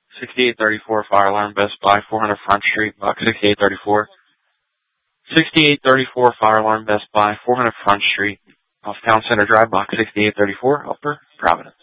6834 fire alarm, Best Buy, 400 Front Street, box 6834. 6834 fire alarm, Best Buy, 400 Front Street, off Town Center Drive, box 6834, Upper Providence.